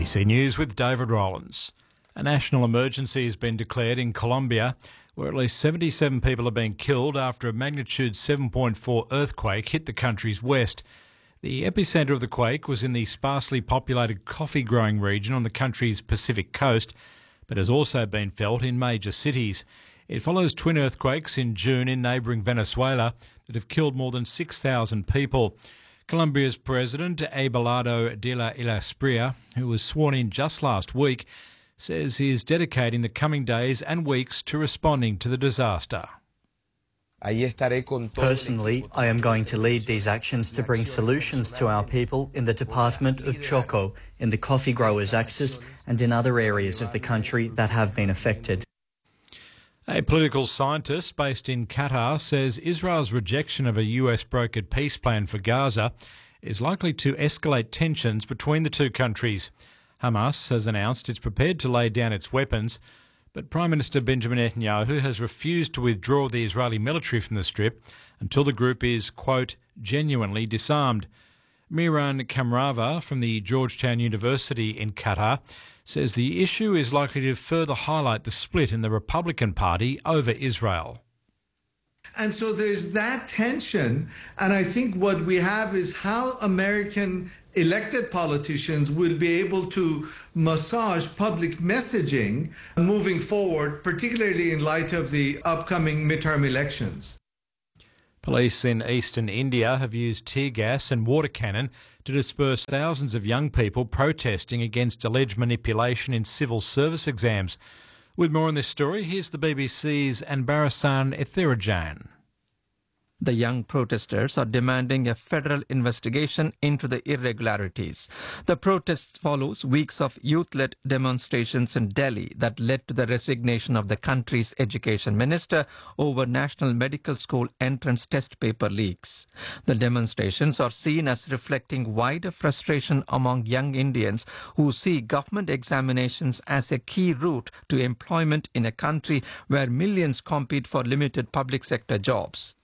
ABC News with David Rollins. A national emergency has been declared in Colombia, where at least 77 people have been killed after a magnitude 7.4 earthquake hit the country's west. The epicentre of the quake was in the sparsely populated coffee-growing region on the country's Pacific coast, but has also been felt in major cities. It follows twin earthquakes in June in neighbouring Venezuela that have killed more than 6,000 people. Colombia's President Abelardo de la Espriella, who was sworn in just last week, says he is dedicating the coming days and weeks to responding to the disaster. Personally, I am going to lead these actions to bring solutions to our people in the department of Choco, in the coffee growers' axis and in other areas of the country that have been affected. A political scientist based in Qatar says Israel's rejection of a US-brokered peace plan for Gaza is likely to escalate tensions between the two countries. Hamas has announced it's prepared to lay down its weapons, but Prime Minister Benjamin Netanyahu has refused to withdraw the Israeli military from the Strip until the group is, quote, genuinely disarmed. Miran Kamrava from the Georgetown University in Qatar says the issue is likely to further highlight the split in the Republican Party over Israel. And so there's that tension, and I think what we have is how American elected politicians will be able to massage public messaging moving forward, particularly in light of the upcoming midterm elections. Police in eastern India have used tear gas and water cannon to disperse thousands of young people protesting against alleged manipulation in civil service exams. With more on this story, here's the BBC's Anbarasan Ethirajan. The young protesters are demanding a federal investigation into the irregularities. The protest follows weeks of youth-led demonstrations in Delhi that led to the resignation of the country's education minister over national medical school entrance test paper leaks. The demonstrations are seen as reflecting wider frustration among young Indians who see government examinations as a key route to employment in a country where millions compete for limited public sector jobs.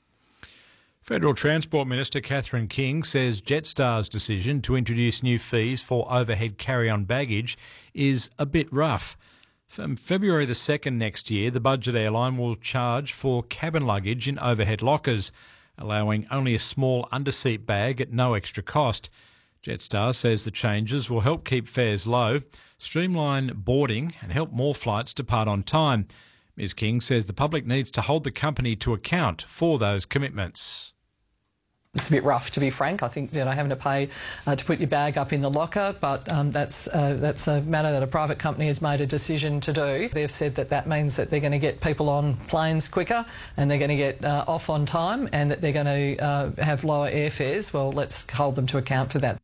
Federal Transport Minister Catherine King says Jetstar's decision to introduce new fees for overhead carry-on baggage is a bit rough. From February the 2nd next year, the budget airline will charge for cabin luggage in overhead lockers, allowing only a small underseat bag at no extra cost. Jetstar says the changes will help keep fares low, streamline boarding and help more flights depart on time. Ms King says the public needs to hold the company to account for those commitments. It's a bit rough, to be frank. I think having to pay to put your bag up in the locker, but that's a matter that a private company has made a decision to do. They've said that means that they're going to get people on planes quicker and they're going to get off on time and that they're going to have lower airfares. Well, let's hold them to account for that.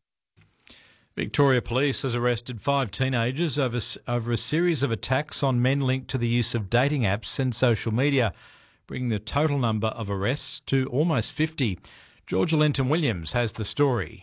Victoria Police has arrested 5 teenagers over a series of attacks on men linked to the use of dating apps and social media, bringing the total number of arrests to almost 50. Georgia Lenton-Williams has the story.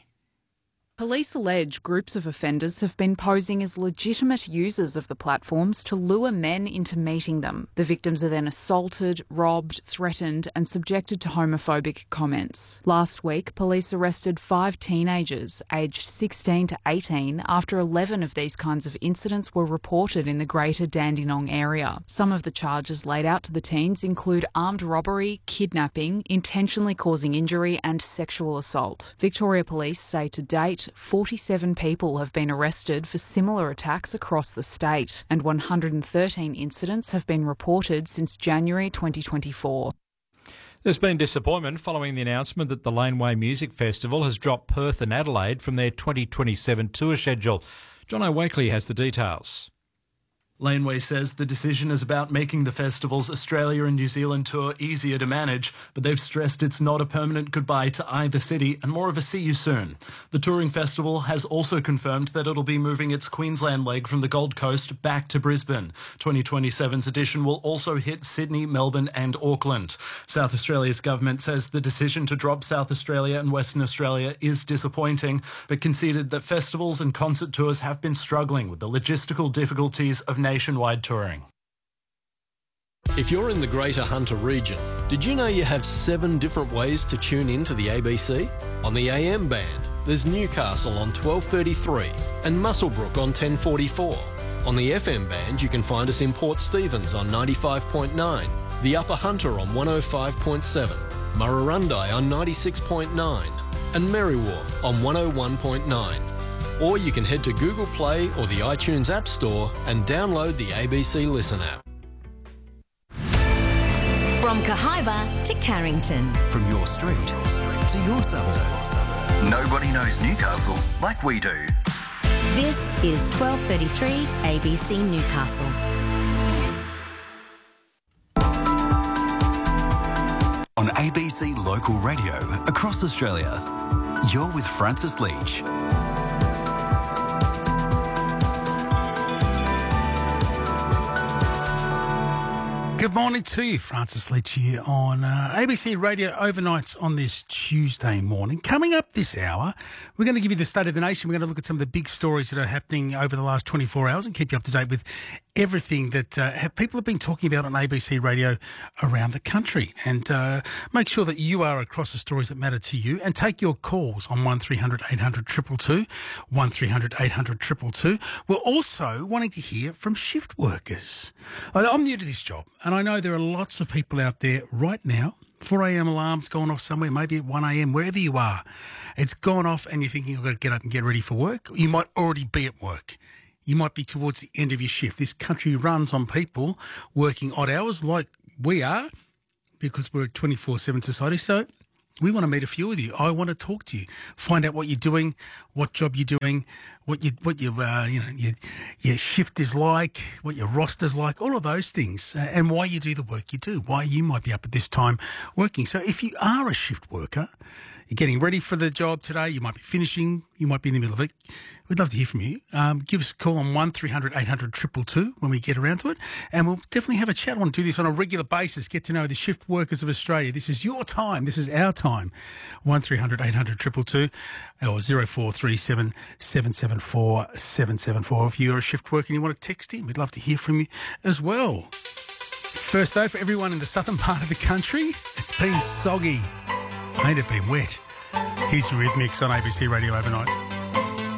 Police allege groups of offenders have been posing as legitimate users of the platforms to lure men into meeting them. The victims are then assaulted, robbed, threatened and subjected to homophobic comments. Last week, police arrested 5 teenagers aged 16 to 18 after 11 of these kinds of incidents were reported in the greater Dandenong area. Some of the charges laid out to the teens include armed robbery, kidnapping, intentionally causing injury and sexual assault. Victoria Police say to date, 47 people have been arrested for similar attacks across the state, and 113 incidents have been reported since January 2024. There's been disappointment following the announcement that the Laneway Music Festival has dropped Perth and Adelaide from their 2027 tour schedule. John O'Wakely has the details. Laneway says the decision is about making the festival's Australia and New Zealand tour easier to manage, but they've stressed it's not a permanent goodbye to either city and more of a see you soon. The touring festival has also confirmed that it'll be moving its Queensland leg from the Gold Coast back to Brisbane. 2027's edition will also hit Sydney, Melbourne and Auckland. South Australia's government says the decision to drop South Australia and Western Australia is disappointing, but conceded that festivals and concert tours have been struggling with the logistical difficulties of nationwide touring. If you're in the Greater Hunter region, did you know you have 7 different ways to tune in to the ABC? On the AM band, there's Newcastle on 1233 and Muswellbrook on 1044. On the FM band, you can find us in Port Stephens on 95.9, the Upper Hunter on 105.7, Murrurundi on 96.9 and Merriwa on 101.9. Or you can head to Google Play or the iTunes App Store and download the ABC Listen app. From Cahaiba to Carrington. From your street to your suburb. Nobody knows Newcastle like we do. This is 1233 ABC Newcastle. On ABC Local Radio across Australia, you're with Francis Leach. Good morning to you, Francis Leach here on ABC Radio Overnights on this Tuesday morning. Coming up this hour, we're going to give you the state of the nation. We're going to look at some of the big stories that are happening over the last 24 hours and keep you up to date with everything that people have been talking about on ABC Radio around the country. And make sure that you are across the stories that matter to you and take your calls on 1300 800 222, 1300 800 222. We're also wanting to hear from shift workers. I'm new to this job, and I know there are lots of people out there right now. 4 a.m. alarm's gone off somewhere, maybe at 1 a.m, wherever you are. It's gone off and you're thinking, I've got to get up and get ready for work. You might already be at work. You might be towards the end of your shift. This country runs on people working odd hours like we are because we're a 24/7 society. So we want to meet a few of you. I want to talk to you, find out what you're doing, what job you're doing, what your shift is like, what your roster's like, all of those things, and why you do the work you do, why you might be up at this time working. So if you are a shift worker, you're getting ready for the job today, you might be finishing, you might be in the middle of it, we'd love to hear from you. Give us a call on 1300 800 222 when we get around to it, and we'll definitely have a chat. I want to do this on a regular basis, get to know the shift workers of Australia. This is your time, this is our time. 1300 800 222 or 0437 774 774. If you're a shift worker and you want to text in, we'd love to hear from you as well. First though, for everyone in the southern part of the country, it's been soggy. Ain't it been wet? Here's Eurythmics on ABC Radio Overnight.